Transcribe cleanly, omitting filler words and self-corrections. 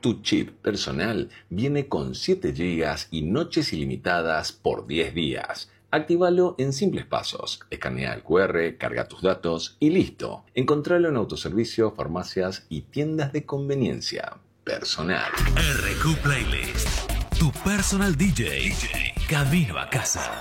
Tu chip personal viene con 7 GB y noches ilimitadas por 10 días. Actívalo en simples pasos. Escanea el QR, carga tus datos y listo. Encontralo en autoservicio, farmacias y tiendas de conveniencia. Personal. RQ Playlist. Tu personal DJ. Camino a casa.